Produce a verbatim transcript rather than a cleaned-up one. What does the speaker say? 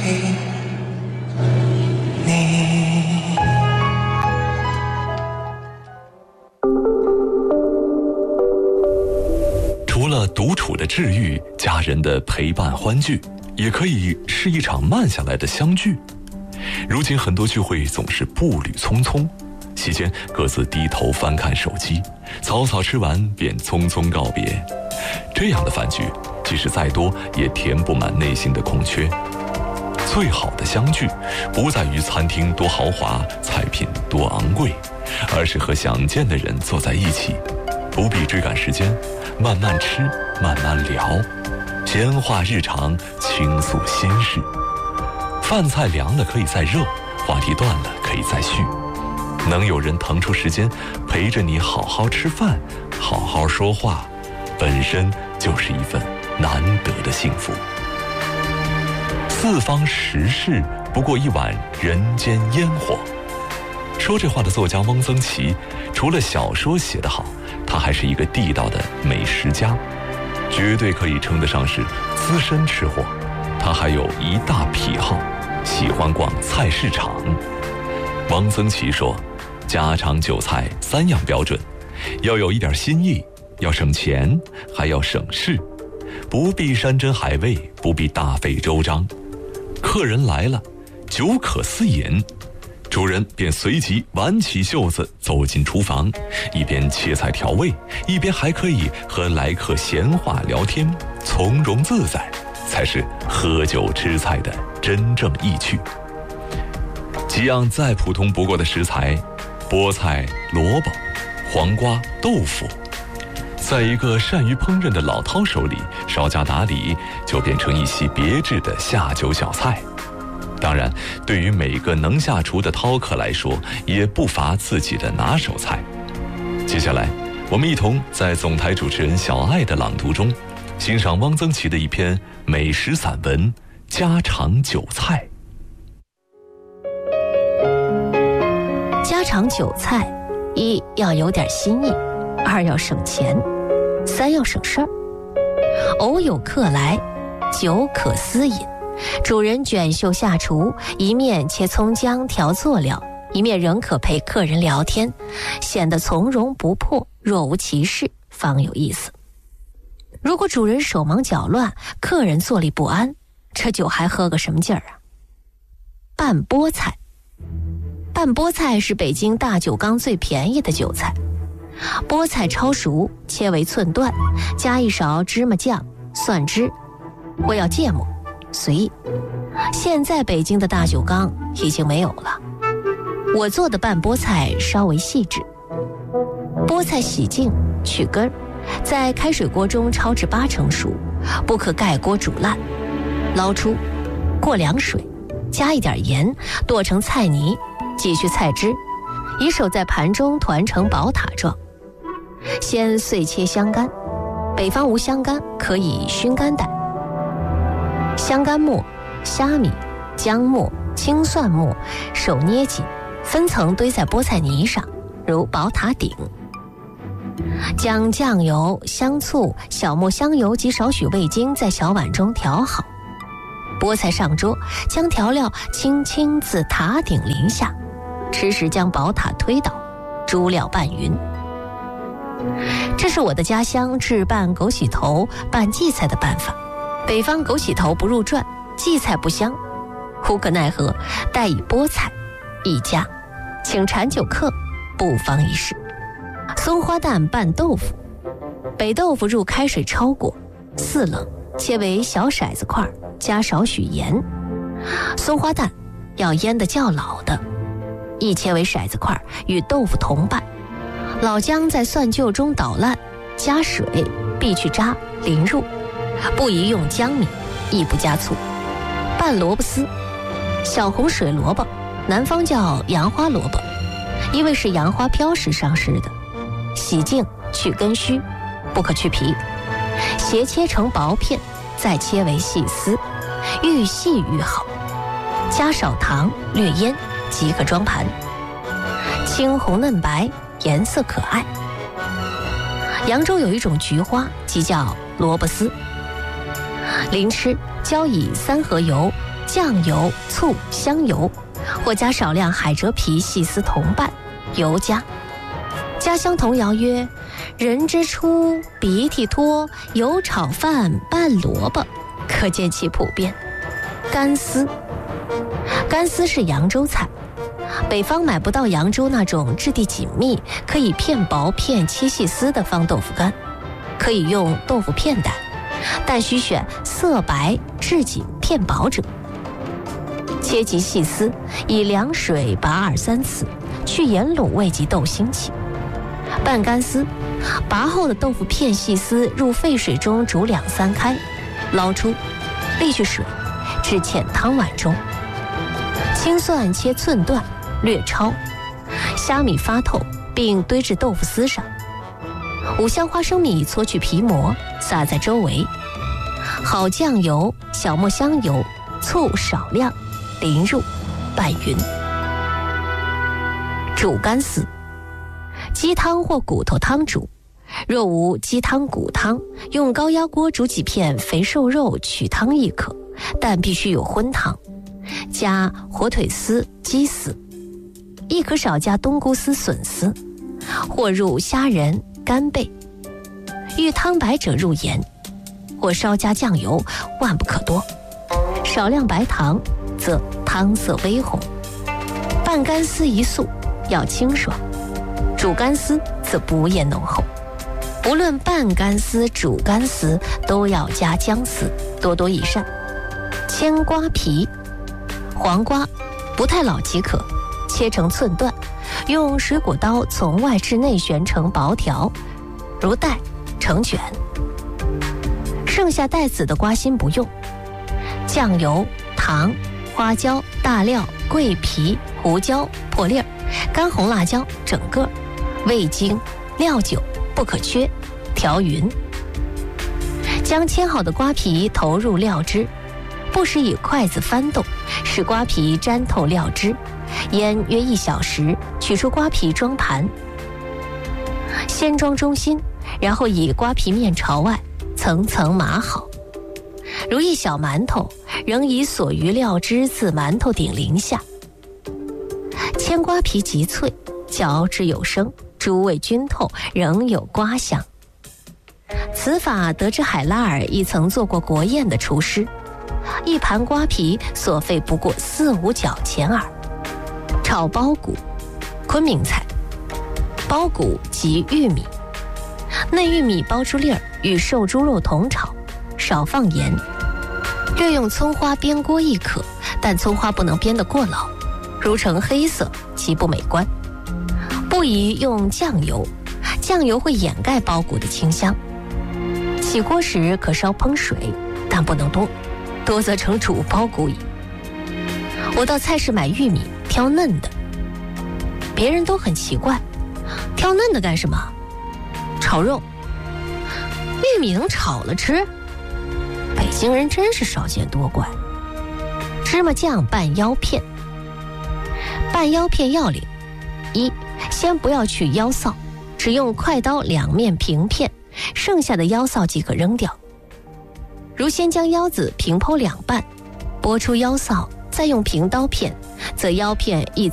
你。 除了独处的治愈，家人的陪伴欢聚，也可以是一场慢下来的相聚。如今很多聚会总是步履匆匆，席间各自低头翻看手机，草草吃完便匆匆告别。这样的饭局，即使再多，也填不满内心的空缺。最好的相聚，不在于餐厅多豪华，菜品多昂贵，而是和想见的人坐在一起，不必追赶时间，慢慢吃，慢慢聊，闲话日常，倾诉心事。饭菜凉了可以再热，话题断了可以再续。能有人腾出时间陪着你好好吃饭，好好说话，本身就是一份难得的幸福。四方时事不过一碗人间烟火。说这话的作家汪曾祺，除了小说写得好，他还是一个地道的美食家，绝对可以称得上是资深吃货。他还有一大癖好，喜欢逛菜市场。汪曾祺说，家常酒菜三样标准，要有一点新意，要省钱，还要省事，不必山珍海味，不必大费周章。客人来了，酒可私饮，主人便随即挽起袖子走进厨房，一边切菜调味，一边还可以和来客闲话聊天，从容自在，才是喝酒吃菜的真正意趣。几样再普通不过的食材，菠菜、萝卜、黄瓜、豆腐，在一个善于烹饪的老饕手里，稍加打理，就变成一席别致的下酒小菜。当然，对于每个能下厨的饕客来说，也不乏自己的拿手菜。接下来，我们一同在总台主持人小爱的朗读中，欣赏汪曾祺的一篇美食散文《家常酒菜》。 家常酒菜，一要有点新意，二要省钱，三要省事儿。偶有客来，酒可私饮，主人卷袖下厨，一面切葱姜调佐料，一面仍可陪客人聊天，显得从容不迫，若无其事，方有意思。如果主人手忙脚乱，客人坐立不安，这酒还喝个什么劲儿啊？拌菠菜。拌菠菜是北京大酒缸最便宜的酒菜。菠菜焯熟，切为寸段，加一勺芝麻酱、蒜汁，或要芥末，随意。现在北京的大酒缸已经没有了。我做的拌菠菜稍微细致。菠菜洗净去根，在开水锅中焯至八成熟，不可盖锅煮烂，捞出，过凉水，加一点盐，剁成菜泥，挤去菜汁，以手在盘中团成宝塔状。先碎切香干，北方无香干，可以熏干带。香干末、虾米、姜末、青蒜末，手捏紧，分层堆在菠菜泥上，如宝塔顶。将酱油、香醋、小磨香油及少许味精在小碗中调好。菠菜上桌，将调料轻轻自塔顶淋下，吃时将宝塔推倒，猪料拌匀。这是我的家乡制拌枸杞头、拌荠菜的办法。北方枸杞头不入传，荠菜不香，无可奈何，待以菠菜一家，请馋酒客，不妨一试。松花蛋拌豆腐，北豆腐入开水焯过，四冷，切为小骰子块，加少许盐。松花蛋要腌得较老的，亦切为骰子块，与豆腐同拌。老姜在蒜臼中捣烂，加水，避去渣，淋入。不宜用姜米，亦不加醋。拌萝卜丝，小红水萝卜，南方叫洋花萝卜，因为是洋花飘时上市的。洗净去根须，不可去皮，斜切成薄片，再切为细丝，愈细愈好。加少糖，略腌，即可装盘。青红嫩白，颜色可爱。扬州有一种菊花，即叫萝卜丝。临吃，浇以三合油， 酱油、醋、香油，或加少量海蜇皮、细丝同拌，油加。家乡童谣曰：人之初，鼻涕多，油炒饭拌萝卜，可见其普遍。干丝，干丝是扬州菜，北方买不到扬州那种质地紧密，可以片薄片切细丝的方豆腐干，可以用豆腐片代，但需选色白质紧片薄者。切及细丝，以凉水拔二三次，去盐卤味及豆腥气。拌干丝，拔后的豆腐片细丝入沸水中煮两三开，捞出，沥去水，置芡汤碗中。青蒜切寸段，略焯，虾米发透，并堆至豆腐丝上。五香花生米搓去皮膜，撒在周围。好酱油、小磨香油、醋少量，淋入，拌匀。煮干丝，鸡汤或骨头汤煮，若无鸡汤骨汤，用高压锅煮几片肥瘦肉取汤亦可，但必须有荤汤，加火腿丝、鸡丝，亦可少加冬菇丝、笋丝，或入虾仁、干贝。欲汤白者入盐，或稍加酱油，万不可多。少量白糖，则汤色微红。拌干丝一素，要清爽；煮干丝则不厌浓厚。不论拌干丝、煮干丝，都要加姜丝，多多益善。切瓜皮，黄瓜不太老即可，切成寸段，用水果刀从外至内旋成薄条，如带成卷。剩下带籽的瓜心不用。酱油、糖、花椒、大料、桂皮、胡椒、破粒儿、干红辣椒整个，味精、料酒不可缺，调匀。将切好的瓜皮投入料汁，不时以筷子翻动，使瓜皮沾透料汁，腌约一小时，取出瓜皮装盘。先装中心，然后以瓜皮面朝外，层层码好。如一小馒头，仍以所余料汁自馒头顶淋下。牵瓜皮极脆，嚼之有声，诸味均透，仍有瓜香。此法得知海拉尔亦曾做过国宴的厨师，一盘瓜皮所费不过四五角钱耳。炒苞谷，昆明菜。苞谷即玉米，内玉米剥出粒儿，与瘦猪肉同炒，少放盐，略用葱花煸锅亦可，但葱花不能煸得过老，如成黑色，其不美观。不宜用酱油，酱油会掩盖苞谷的清香。起锅时可稍烹水，但不能多，多则成煮苞谷矣。我到菜市买玉米，挑嫩的，别人都很奇怪，挑嫩的干什么？炒肉，玉米能炒了吃？北京人真是少见多怪。芝麻酱拌腰片，拌腰片要领：一，先不要去腰臊，只用快刀两面平片，剩下的腰臊即可扔掉。如先将腰子平剖两半，剥出腰臊，再用平刀片，则腰片一